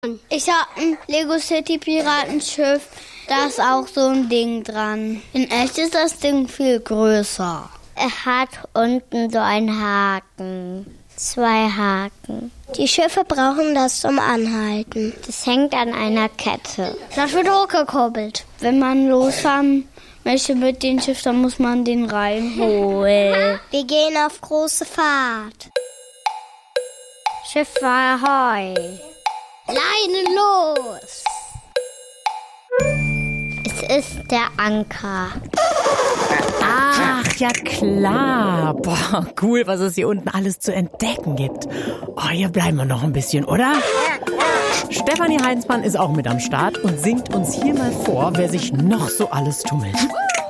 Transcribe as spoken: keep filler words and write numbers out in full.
Ich habe ein Lego City Piratenschiff, da ist auch so ein Ding dran. In echt ist das Ding viel größer. Er hat unten so einen Haken, zwei Haken. Die Schiffe brauchen das zum Anhalten. Das hängt an einer Kette. Das wird hochgekurbelt. Wenn man losfahren möchte mit dem Schiff, dann muss man den reinholen. Wir gehen auf große Fahrt. Schiff ahoi. Leine los! Es ist der Anker. Ach, ja klar. Boah, cool, was es hier unten alles zu entdecken gibt. Oh, hier bleiben wir noch ein bisschen, oder? Stefanie Heinzmann ist auch mit am Start und singt uns hier mal vor, wer sich noch so alles tummelt.